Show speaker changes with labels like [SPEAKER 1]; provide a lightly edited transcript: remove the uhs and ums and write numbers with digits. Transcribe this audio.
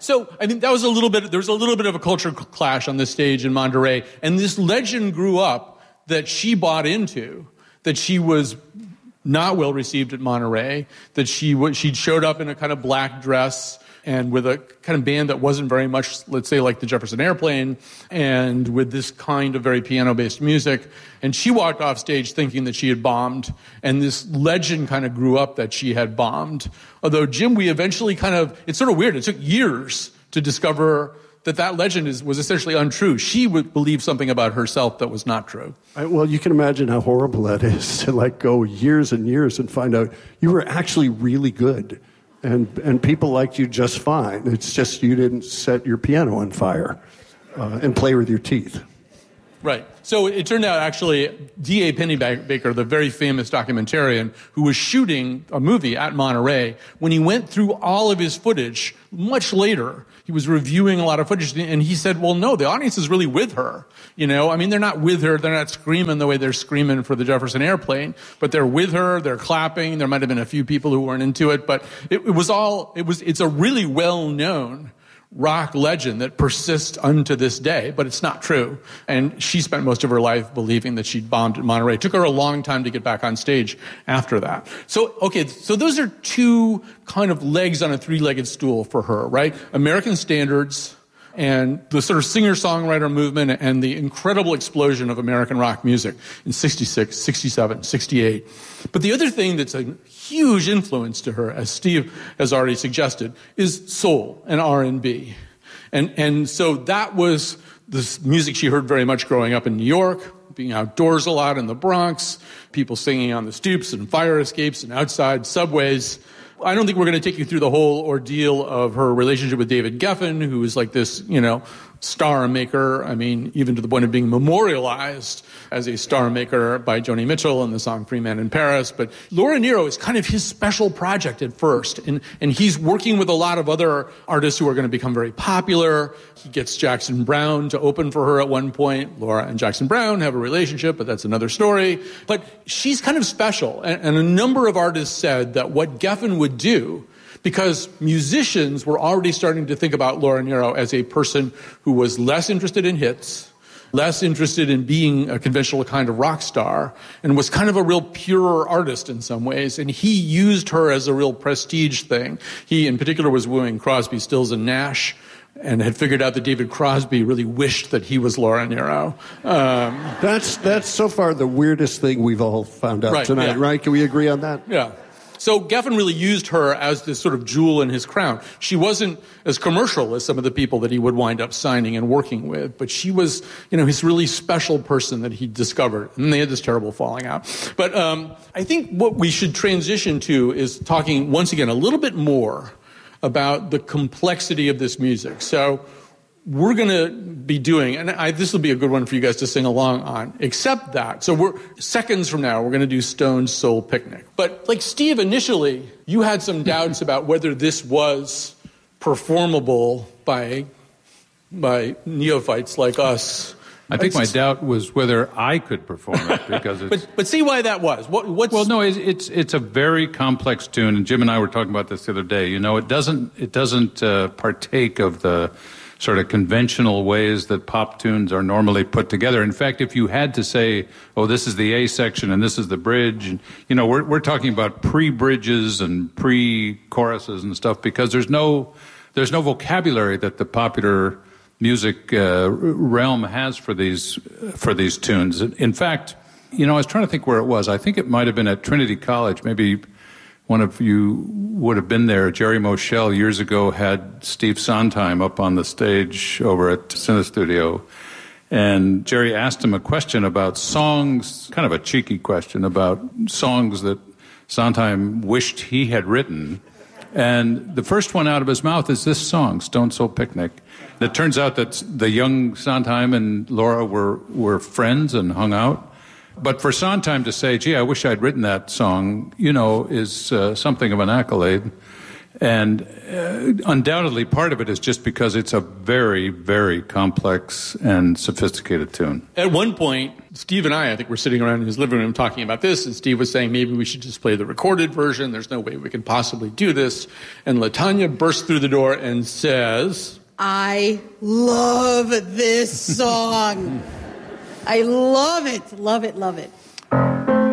[SPEAKER 1] So I think there was a little bit of a culture clash on this stage in Monterey, and this legend grew up that she bought into, that she was not well received at Monterey, that she'd showed up in a kind of black dress and with a kind of band that wasn't very much, let's say, like the Jefferson Airplane, and with this kind of very piano-based music. And she walked off stage thinking that she had bombed, and this legend kind of grew up that she had bombed. Although, Jim, we eventually it's sort of weird. It took years to discover that legend was essentially untrue. She would believe something about herself that was not true.
[SPEAKER 2] Well, you can imagine how horrible that is to go years and years and find out you were actually really good. And people liked you just fine. It's just you didn't set your piano on fire and play with your teeth.
[SPEAKER 1] Right. So it turned out, actually, D.A. Pennebaker, the very famous documentarian who was shooting a movie at Monterey, when he went through all of his footage much later, he was reviewing a lot of footage, and he said, well, no, the audience is really with her. I mean, they're not with her. They're not screaming the way they're screaming for the Jefferson Airplane, but they're with her. They're clapping. There might have been a few people who weren't into it, but it's a really well-known rock legend that persists unto this day, but it's not true. And she spent most of her life believing that she'd bombed at Monterey. It took her a long time to get back on stage after that. So those are two kind of legs on a three-legged stool for her, right? American standards and the sort of singer-songwriter movement and the incredible explosion of American rock music in 66, 67, 68. But the other thing that's a huge influence to her, as Steve has already suggested, is soul and R&B. And so that was the music she heard very much growing up in New York, being outdoors a lot in the Bronx, people singing on the stoops and fire escapes and outside subways. I don't think we're going to take you through the whole ordeal of her relationship with David Geffen, who was like this, star maker. I mean, even to the point of being memorialized as a star maker by Joni Mitchell in the song Free Man in Paris. But Laura Nyro is kind of his special project at first. And he's working with a lot of other artists who are going to become very popular. He gets Jackson Browne to open for her at one point. Laura and Jackson Browne have a relationship, but that's another story. But she's kind of special. And a number of artists said that what Geffen would do, because musicians were already starting to think about Laura Nyro as a person who was less interested in hits, less interested in being a conventional kind of rock star, and was kind of a real pure artist in some ways. And he used her as a real prestige thing. He, in particular, was wooing Crosby, Stills, and Nash, and had figured out that David Crosby really wished that he was Laura Nyro.
[SPEAKER 2] That's so far the weirdest thing we've all found out tonight, right? Can we agree on that?
[SPEAKER 1] Yeah. So Geffen really used her as this sort of jewel in his crown. She wasn't as commercial as some of the people that he would wind up signing and working with, but she was, his really special person that he discovered. And they had this terrible falling out. But I think what we should transition to is talking, once again, a little bit more about the complexity of this music. So we're going to be doing, and this will be a good one for you guys to sing along on, except that. So seconds from now, we're going to do Stone's Soul Picnic. But like Steve, initially, you had some doubts about whether this was performable by neophytes like us.
[SPEAKER 3] I think my doubt was whether I could perform it, because it's...
[SPEAKER 1] but see why that was.
[SPEAKER 3] Well, no, it's a very complex tune, and Jim and I were talking about this the other day. It doesn't partake of the sort of conventional ways that pop tunes are normally put together. In fact, if you had to say, oh, this is the A section and this is the bridge, and, we're talking about pre-bridges and pre-choruses and stuff, because there's no vocabulary that the popular music realm has for these tunes. In fact, I was trying to think where it was. I think it might have been at Trinity College. Maybe one of you would have been there. Jerry Moschel years ago had Steve Sondheim up on the stage over at Cinestudio, and Jerry asked him a question about songs, kind of a cheeky question about songs that Sondheim wished he had written. And the first one out of his mouth is this song, Stone's Soul Picnic. It turns out that the young Sondheim and Laura were friends and hung out. But for Sondheim to say, gee, I wish I'd written that song, is something of an accolade. And undoubtedly, part of it is just because it's a very, very complex and sophisticated tune.
[SPEAKER 1] At one point, Steve and I think, were sitting around in his living room talking about this, and Steve was saying maybe we should just play the recorded version. There's no way we can possibly do this. And LaTanya bursts through the door and says,
[SPEAKER 4] I love this song. I love it, love it, love it.